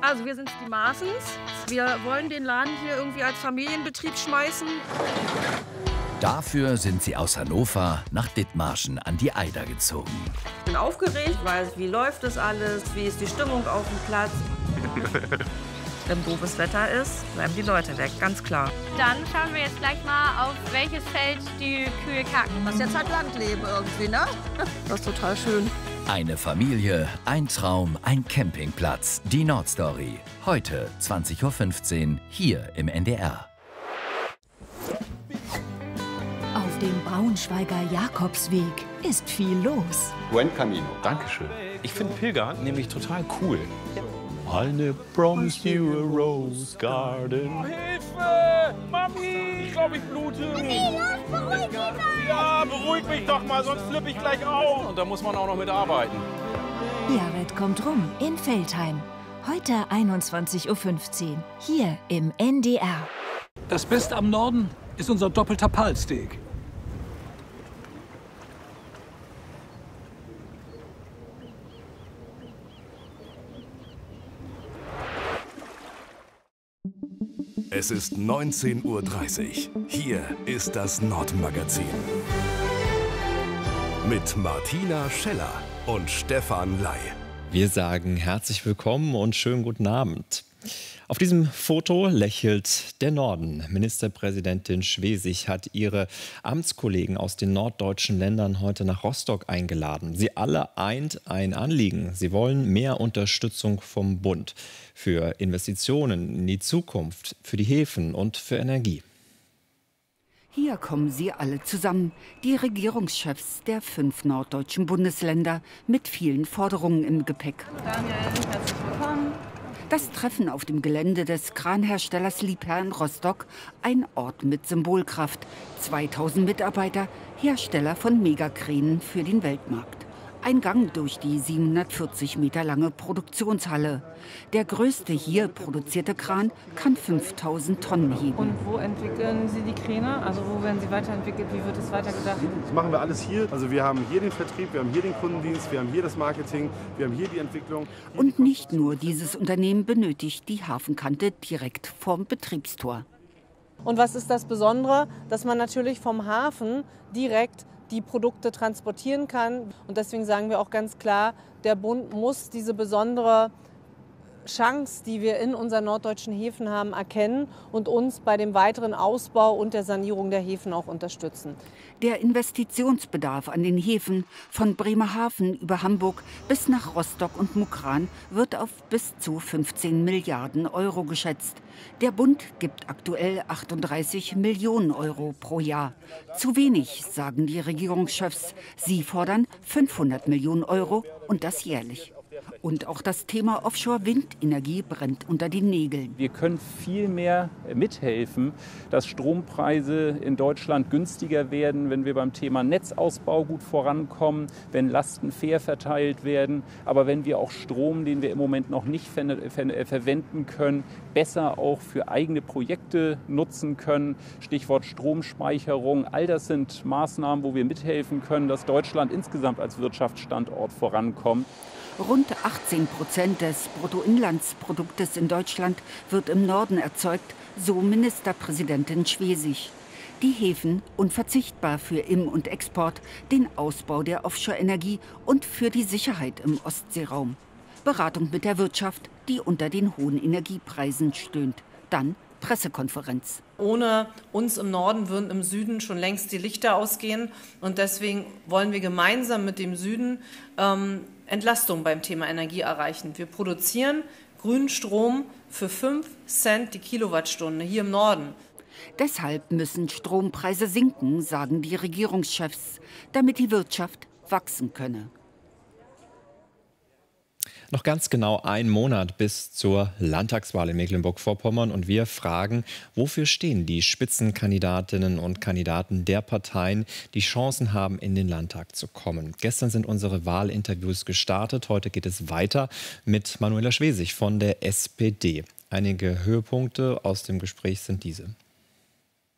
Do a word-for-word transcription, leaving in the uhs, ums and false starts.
Also wir sind die Maaßens. Wir wollen den Laden hier irgendwie als Familienbetrieb schmeißen. Dafür sind sie aus Hannover nach Dithmarschen an die Eider gezogen. Ich bin aufgeregt, weiß, wie läuft das alles, wie ist die Stimmung auf dem Platz. Wenn doofes Wetter ist, bleiben die Leute weg, ganz klar. Dann schauen wir jetzt gleich mal, auf welches Feld die Kühe kacken. Das ist jetzt halt Landleben irgendwie, ne? Das ist total schön. Eine Familie, ein Traum, ein Campingplatz. Die Nordstory. Heute zwanzig Uhr fünfzehn hier im N D R. Auf dem Braunschweiger Jakobsweg ist viel los. Buen Camino. Dankeschön. Ich finde Pilgern nämlich total cool. I promised you a rose garden. Hilfe! Mami! Ich glaube, ich blute. Mami, los, beruhig dich mal! Ja, beruhig mich doch mal, sonst flippe ich gleich auf. Und da muss man auch noch mitarbeiten. Jared kommt rum in Veltheim. Heute einundzwanzig Uhr fünfzehn, hier im N D R. Das Beste am Norden ist unser doppelter Palsteak. Es ist neunzehn Uhr dreißig. Hier ist das Nordmagazin. Mit Martina Scheller und Stefan Ley. Wir sagen herzlich willkommen und schönen guten Abend. Auf diesem Foto lächelt der Norden. Ministerpräsidentin Schwesig hat ihre Amtskollegen aus den norddeutschen Ländern heute nach Rostock eingeladen. Sie alle eint ein Anliegen. Sie wollen mehr Unterstützung vom Bund für Investitionen in die Zukunft, für die Häfen und für Energie. Hier kommen sie alle zusammen, die Regierungschefs der fünf norddeutschen Bundesländer mit vielen Forderungen im Gepäck. Daniel, herzlich willkommen. Das Treffen auf dem Gelände des Kranherstellers Liebherr in Rostock, ein Ort mit Symbolkraft. zweitausend Mitarbeiter, Hersteller von Megakränen für den Weltmarkt. Ein Gang durch die siebenhundertvierzig Meter lange Produktionshalle. Der größte hier produzierte Kran kann fünftausend Tonnen heben. Und wo entwickeln Sie die Kräne? Also wo werden sie weiterentwickelt? Wie wird es weitergedacht? Das machen wir alles hier. Also wir haben hier den Vertrieb, wir haben hier den Kundendienst, wir haben hier das Marketing, wir haben hier die Entwicklung. Und nicht nur dieses Unternehmen benötigt die Hafenkante direkt vorm Betriebstor. Und was ist das Besondere? Dass man natürlich vom Hafen direkt die Produkte transportieren kann. Und deswegen sagen wir auch ganz klar, der Bund muss diese besondere Chance, die wir in unseren norddeutschen Häfen haben, erkennen und uns bei dem weiteren Ausbau und der Sanierung der Häfen auch unterstützen. Der Investitionsbedarf an den Häfen von Bremerhaven über Hamburg bis nach Rostock und Mukran wird auf bis zu fünfzehn Milliarden Euro geschätzt. Der Bund gibt aktuell achtunddreißig Millionen Euro pro Jahr. Zu wenig, sagen die Regierungschefs. Sie fordern fünfhundert Millionen Euro und das jährlich. Und auch das Thema Offshore-Windenergie brennt unter den Nägeln. Wir können viel mehr mithelfen, dass Strompreise in Deutschland günstiger werden, wenn wir beim Thema Netzausbau gut vorankommen, wenn Lasten fair verteilt werden, aber wenn wir auch Strom, den wir im Moment noch nicht ver ver verwenden können, besser auch für eigene Projekte nutzen können. Stichwort Stromspeicherung. All das sind Maßnahmen, wo wir mithelfen können, dass Deutschland insgesamt als Wirtschaftsstandort vorankommt. Rund achtzehn Prozent des Bruttoinlandsproduktes in Deutschland wird im Norden erzeugt, so Ministerpräsidentin Schwesig. Die Häfen unverzichtbar für Im- und Export, den Ausbau der Offshore-Energie und für die Sicherheit im Ostseeraum. Beratung mit der Wirtschaft, die unter den hohen Energiepreisen stöhnt. Dann Pressekonferenz. Ohne uns im Norden würden im Süden schon längst die Lichter ausgehen. Und deswegen wollen wir gemeinsam mit dem Süden ähm, Entlastung beim Thema Energie erreichen. Wir produzieren grünen Strom für fünf Cent die Kilowattstunde hier im Norden. Deshalb müssen Strompreise sinken, sagen die Regierungschefs, damit die Wirtschaft wachsen könne. Noch ganz genau ein Monat bis zur Landtagswahl in Mecklenburg-Vorpommern und wir fragen, wofür stehen die Spitzenkandidatinnen und Kandidaten der Parteien, die Chancen haben, in den Landtag zu kommen. Gestern sind unsere Wahlinterviews gestartet, heute geht es weiter mit Manuela Schwesig von der S P D. Einige Höhepunkte aus dem Gespräch sind diese.